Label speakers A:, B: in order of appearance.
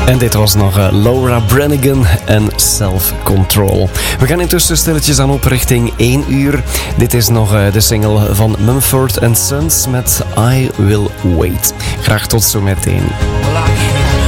A: En dit was nog Laura Branigan en Self Control. We gaan intussen stilletjes aan op richting 1 uur. Dit is nog de single van Mumford & Sons met I Will Wait. Graag tot zo meteen.
B: Well, I can't